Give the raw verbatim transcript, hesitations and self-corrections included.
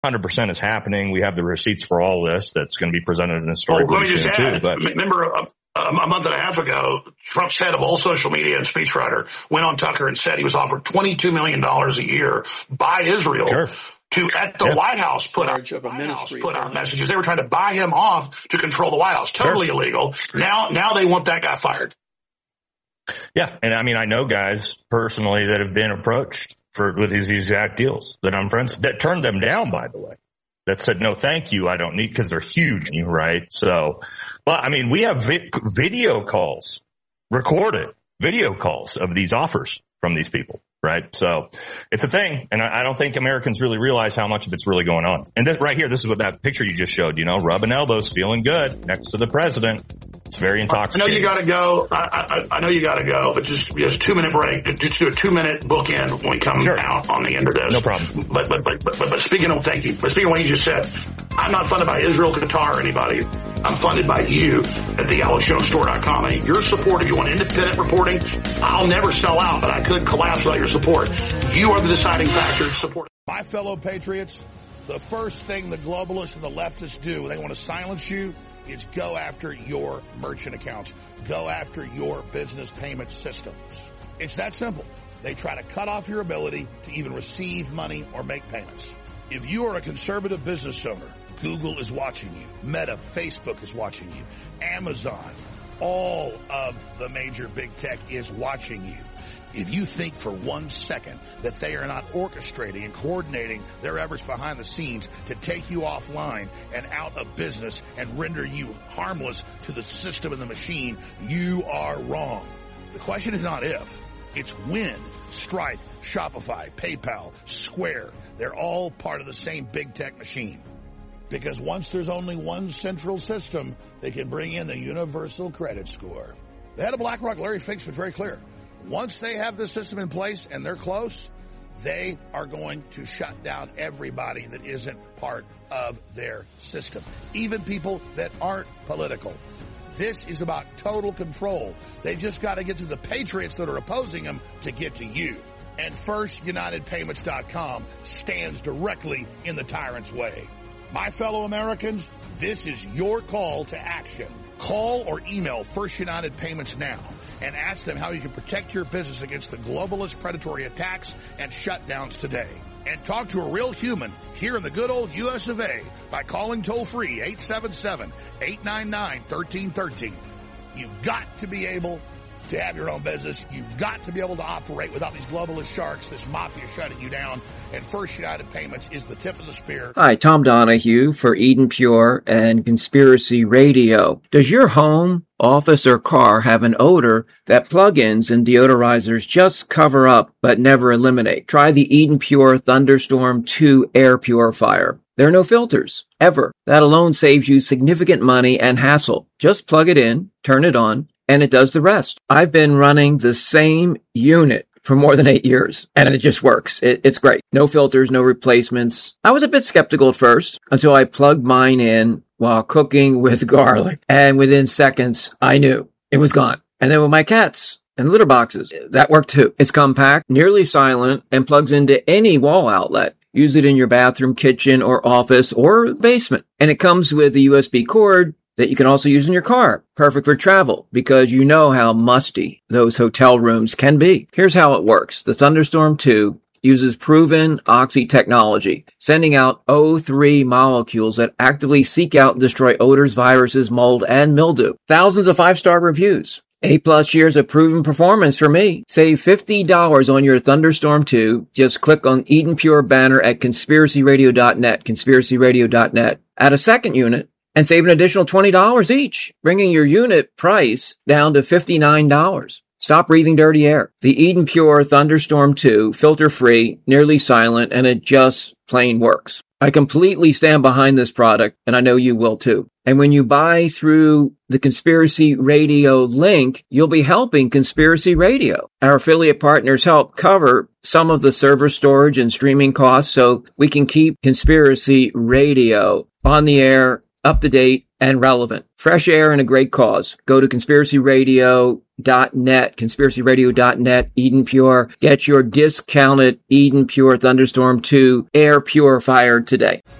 hundred percent is happening. We have the receipts for all this that's going to be presented in a story. Well, let me just add, too, but remember a, a month and a half ago, Trump's head of all social media and speechwriter went on Tucker and said he was offered twenty-two million dollars a year by Israel sure. to, at the yeah. White House, put out, of a White ministry, House put out messages. They were trying to buy him off to control the White House. Totally sure. illegal. Now, now they want that guy fired. Yeah. And I mean, I know guys personally that have been approached for with these exact deals that I'm friends that turned them down, by the way, that said, no, thank you. I don't need, cause they're huge, right? So, but I mean, we have vi- video calls, recorded video calls of these offers from these people, right? So it's a thing. And I, I don't think Americans really realize how much of it's really going on. And this, right here, this is what that picture you just showed, you know, rubbing elbows, feeling good next to the president. It's very intoxicating. I know you got to go. I, I, I know you got to go, but just just a two minute break. Just do a two minute bookend when we come sure. out on the end of this. No problem. But but, but but but but speaking of thank you. But speaking of what you just said, I'm not funded by Israel, Qatar, or anybody. I'm funded by you at the alex jones store dot com. I need your support. If you want independent reporting, I'll never sell out, but I could collapse without your support. You are the deciding factor. Support. My fellow patriots, the first thing the globalists and the leftists do when they want to silence you is go after your merchant accounts. Go after your business payment systems. It's that simple. They try to cut off your ability to even receive money or make payments. If you are a conservative business owner, Google is watching you. Meta, Facebook is watching you. Amazon, all of the major big tech is watching you. If you think for one second that they are not orchestrating and coordinating their efforts behind the scenes to take you offline and out of business and render you harmless to the system and the machine, you are wrong. The question is not if, it's when. Stripe, Shopify, PayPal, Square, they're all part of the same big tech machine. Because once there's only one central system, they can bring in the universal credit score. The head of BlackRock, Larry Fink, was very clear. Once they have this system in place and they're close, they are going to shut down everybody that isn't part of their system, even people that aren't political. This is about total control. They've just got to get to the patriots that are opposing them to get to you. And First United Payments dot com stands directly in the tyrant's way. My fellow Americans, this is your call to action. Call or email First United Payments now and ask them how you can protect your business against the globalist predatory attacks and shutdowns today. And talk to a real human here in the good old U S of A by calling toll-free eight seven seven, eight nine nine, one three one three. You've got to be able to have your own business. You've got to be able to operate without these globalist sharks, this mafia shutting you down. And First United Payments is the tip of the spear. Hi, Tom Donahue for Eden Pure and Conspiracy Radio. Does your home, office, or car have an odor that plugins and deodorizers just cover up but never eliminate? Try the Eden Pure Thunderstorm two air purifier. There are no filters, ever. That alone saves you significant money and hassle. Just plug it in, turn it on, and it does the rest. I've been running the same unit for more than eight years, and it just works. It, it's great. No filters, no replacements. I was a bit skeptical at first until I plugged mine in while cooking with garlic, and within seconds, I knew it was gone. And then with my cats and litter boxes, that worked too. It's compact, nearly silent, and plugs into any wall outlet. Use it in your bathroom, kitchen, or office, or basement. And it comes with a U S B cord that you can also use in your car. Perfect for travel, because you know how musty those hotel rooms can be. Here's how it works. The Thunderstorm two uses proven Oxy technology, sending out O three molecules that actively seek out and destroy odors, viruses, mold, and mildew. Thousands of five-star reviews. Eight plus years of proven performance for me. Save fifty dollars on your Thunderstorm two. Just click on Eden Pure banner at conspiracy radio dot net, conspiracy radio dot net. Add a second unit and save an additional twenty dollars each, bringing your unit price down to fifty-nine dollars. Stop breathing dirty air. The Eden Pure Thunderstorm two, filter-free, nearly silent, and it just plain works. I completely stand behind this product, and I know you will too. And when you buy through the Conspiracy Radio link, you'll be helping Conspiracy Radio. Our affiliate partners help cover some of the server storage and streaming costs so we can keep Conspiracy Radio on the air, up to date, and relevant. Fresh air and a great cause. Go to conspiracy radio dot net, conspiracy radio dot net, Eden Pure. Get your discounted Eden Pure Thunderstorm two air purifier today.